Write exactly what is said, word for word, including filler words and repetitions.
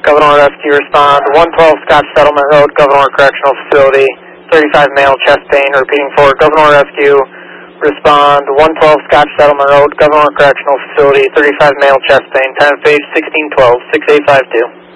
Governor Rescue, respond. one twelve Scotch Settlement Road, Governor Correctional Facility, thirty-five male, chest pain. Repeating for Governor Rescue, respond. one twelve Scotch Settlement Road, Governor Correctional Facility, thirty-five male, chest pain. Time of page sixteen twelve, six eight five two.